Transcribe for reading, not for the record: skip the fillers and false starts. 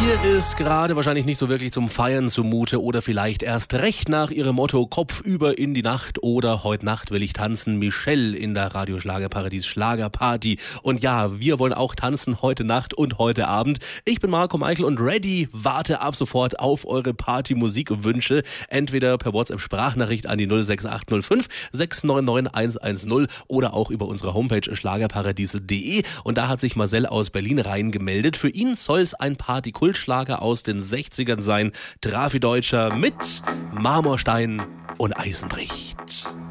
Ihr ist gerade wahrscheinlich nicht so wirklich zum Feiern zumute oder vielleicht erst recht nach ihrem Motto Kopf über in die Nacht oder heute Nacht will ich tanzen. Michelle in der Radio Schlagerparadies Schlagerparty. Und ja, wir wollen auch tanzen heute Nacht und heute Abend. Ich bin Marco Meichel und ready, warte ab sofort auf eure Party-Musikwünsche. Entweder per WhatsApp-Sprachnachricht an die 06805 699 110 oder auch über unsere Homepage schlagerparadiese.de. Und da hat sich Marcel aus Berlin reingemeldet. Für ihn soll es ein Party-Kultschlager aus den 60ern sein. Trafi Deutscher mit Marmorstein und Eisenbricht.